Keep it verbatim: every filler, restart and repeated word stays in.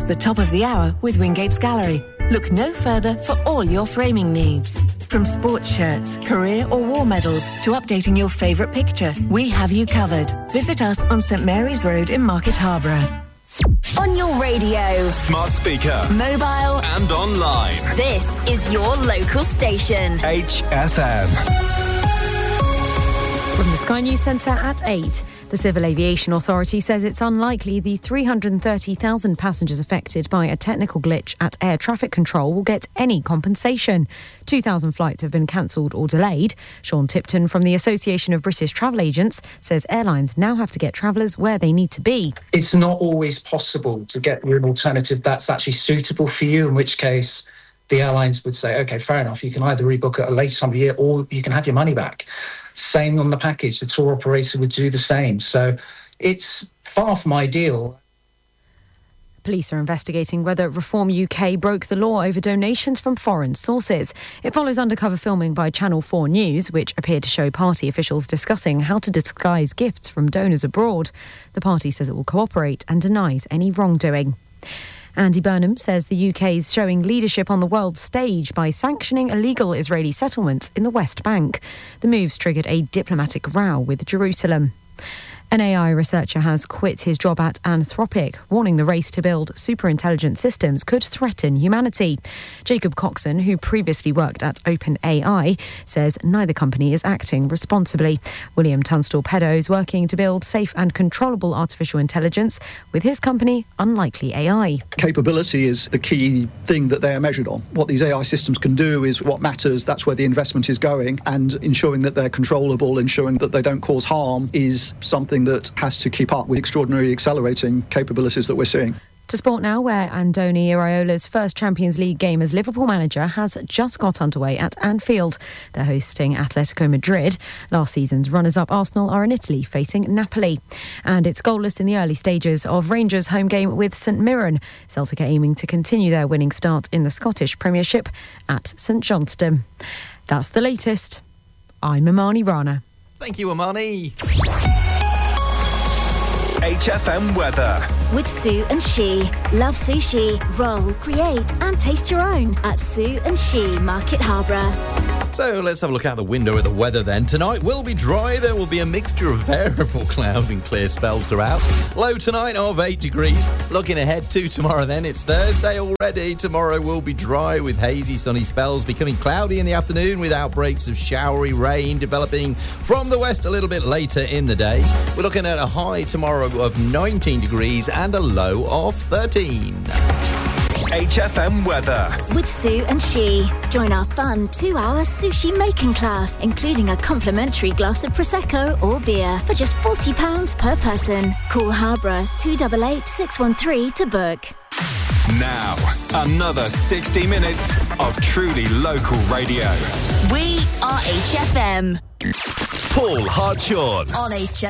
the top of the hour with Wingate's Gallery. Look no further for all your framing needs. From sports shirts, career or war medals to updating your favourite picture, we have you covered. Visit us on St Mary's Road in Market Harborough. On your radio, smart speaker, mobile and online. This is your local station. H F M. From the Sky News Centre at eight. The Civil Aviation Authority says it's unlikely the three hundred thirty thousand passengers affected by a technical glitch at air traffic control will get any compensation. two thousand flights have been cancelled or delayed. Sean Tipton from the Association of British Travel Agents says airlines now have to get travellers where they need to be. It's not always possible to get you an alternative that's actually suitable for you, in which case the airlines would say, OK, fair enough, you can either rebook at a later time of year or you can have your money back. Same on the package, the tour operator would do the same. So it's far from ideal. Police are investigating whether Reform U K broke the law over donations from foreign sources. It follows undercover filming by Channel four News, which appeared to show party officials discussing how to disguise gifts from donors abroad. The party says it will cooperate and denies any wrongdoing. Andy Burnham says the U K is showing leadership on the world stage by sanctioning illegal Israeli settlements in the West Bank. The moves triggered a diplomatic row with Jerusalem. An A I researcher has quit his job at Anthropic, warning the race to build superintelligent systems could threaten humanity. Jacob Coxon, who previously worked at OpenAI, says neither company is acting responsibly. William Tunstall-Pedo is working to build safe and controllable artificial intelligence with his company, Unlikely A I. Capability is the key thing that they are measured on. What these A I systems can do is what matters. That's where the investment is going, and ensuring that they're controllable, ensuring that they don't cause harm is something that has to keep up with extraordinary accelerating capabilities that we're seeing. To sport now, where Andoni Iraola's first Champions League game as Liverpool manager has just got underway at Anfield. They're hosting Atletico Madrid. Last season's runners-up Arsenal are in Italy, facing Napoli. And it's goalless in the early stages of Rangers' home game with St Mirren. Celtic are aiming to continue their winning start in the Scottish Premiership at St Johnstone. That's the latest. I'm Amani Rana. Thank you, Amani. H F M weather. With Sue and She. Love sushi, roll, create and taste your own at Sue and She, Market Harborough. So let's have a look out the window at the weather then. Tonight will be dry. There will be a mixture of variable cloud and clear spells throughout. Low tonight of eight degrees. Looking ahead to tomorrow then, it's Thursday already. Tomorrow will be dry with hazy sunny spells, becoming cloudy in the afternoon with outbreaks of showery rain developing from the west a little bit later in the day. We're looking at a high tomorrow of nineteen degrees and a low of thirteen. H F M weather. With Sue and She. Join our fun two-hour sushi making class, including a complimentary glass of Prosecco or beer for just forty pounds per person. Call Harborough two eight eight, six one three to book. Now, another sixty minutes of truly local radio. We are H F M. Paul Hartshorn On H F M.